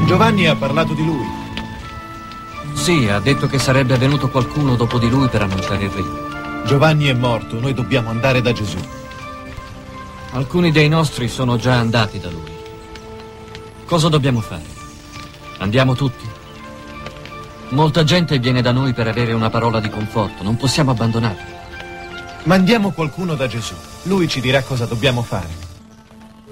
Giovanni ha parlato di lui. Sì, ha detto che sarebbe venuto qualcuno dopo di lui per annunciare il regno. Giovanni è morto, noi dobbiamo andare da Gesù. Alcuni dei nostri sono già andati da lui. Cosa dobbiamo fare? Andiamo tutti? Molta gente viene da noi per avere una parola di conforto, non possiamo abbandonarli. Mandiamo qualcuno da Gesù, lui ci dirà cosa dobbiamo fare.